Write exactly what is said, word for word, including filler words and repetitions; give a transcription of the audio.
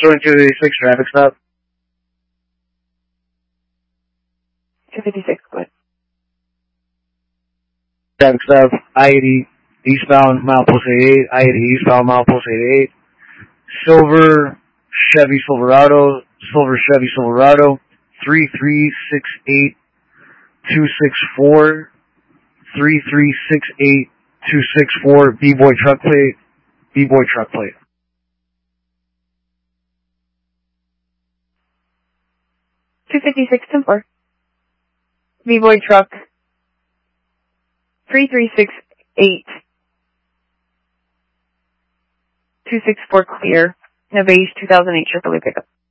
Stolen two fifty-six, traffic stop. two fifty-six, go ahead. Traffic stop, I eighty, eastbound, milepost eighty-eight, I eighty, eastbound, milepost eighty-eight. Silver Chevy Silverado, Silver Chevy Silverado, three three six eight two six four, three three six eight two six four, B-Boy truck plate, B-Boy truck plate. two fifty-six, ten four. B-Boy truck, three three six eight two six four clear, Navage two thousand eight Chevrolet pickup.